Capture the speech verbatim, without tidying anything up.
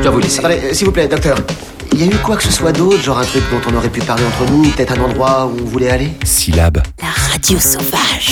dois vous laisser. Attendez, euh, s'il vous plaît, docteur. Il y a eu quoi que ce soit d'autre, genre un truc dont on aurait pu parler entre nous, peut-être un endroit où on voulait aller ? Syllabe. La radio sauvage.